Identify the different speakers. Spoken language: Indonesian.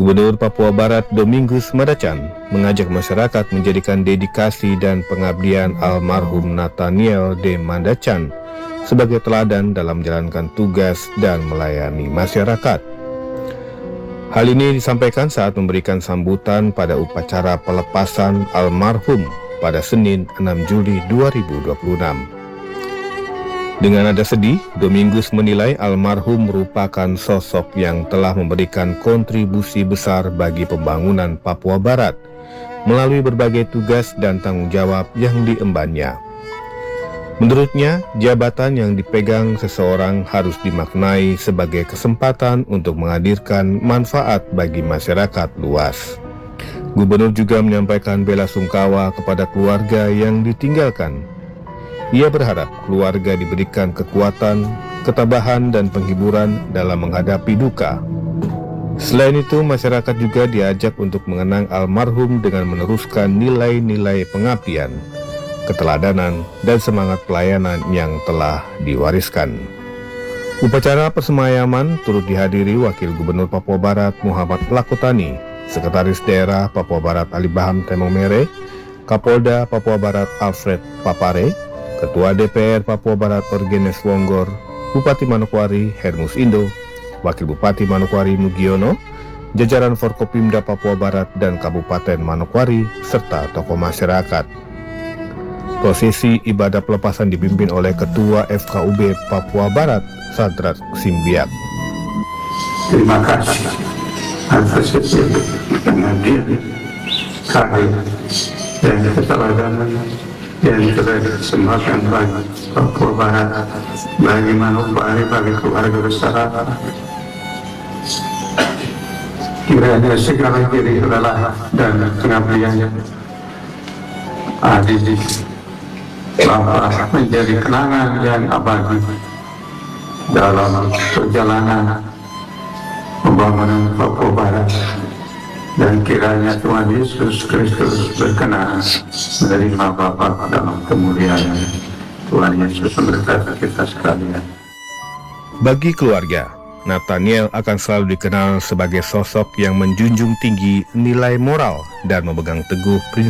Speaker 1: Gubernur Papua Barat Domingus Madachan mengajak masyarakat menjadikan dedikasi dan pengabdian almarhum Nathaniel D. Madachan sebagai teladan dalam menjalankan tugas dan melayani masyarakat. Hal ini disampaikan saat memberikan sambutan pada upacara pelepasan almarhum pada Senin 6 Juli 2026. Dengan nada sedih, Domingus menilai almarhum merupakan sosok yang telah memberikan kontribusi besar bagi pembangunan Papua Barat melalui berbagai tugas dan tanggung jawab yang diembannya. Menurutnya, jabatan yang dipegang seseorang harus dimaknai sebagai kesempatan untuk menghadirkan manfaat bagi masyarakat luas. Gubernur juga menyampaikan bela sungkawa kepada keluarga yang ditinggalkan. Ia berharap keluarga diberikan kekuatan, ketabahan, dan penghiburan dalam menghadapi duka. Selain itu, masyarakat juga diajak untuk mengenang almarhum dengan meneruskan nilai-nilai pengabdian, keteladanan, dan semangat pelayanan yang telah diwariskan. Upacara persemayaman turut dihadiri Wakil Gubernur Papua Barat Muhammad Lakotani, Sekretaris Daerah Papua Barat Ali Baham Temongmere, Kapolda Papua Barat Alfred Papare, Ketua DPR Papua Barat Orgenes Wonggor, Bupati Manokwari Hermus Indo, Wakil Bupati Manokwari Mugiono, jajaran Forkopimda Papua Barat dan Kabupaten Manokwari, serta tokoh masyarakat. Prosesi ibadah pelepasan dipimpin oleh Ketua FKUB Papua Barat, Sadrat Simbiak.
Speaker 2: Terima kasih atas setiap pengabdian, karya, dan keteladanan yang telah dipersembahkan bagi Papua Barat, bagi Manokwari, bagi keluarga besar. Kiranya segala diri lelah dan pengabdiannya adik Bapak menjadi kenangan yang abadi dalam perjalanan pembangunan Papua Barat. Dan kiranya Tuhan Yesus Kristus berkenan menerima Bapa dalam kemuliaan. Tuhan Yesus memberkati kita sekalian.
Speaker 1: Bagi keluarga, Nathaniel akan selalu dikenal sebagai sosok yang menjunjung tinggi nilai moral dan memegang teguh prinsip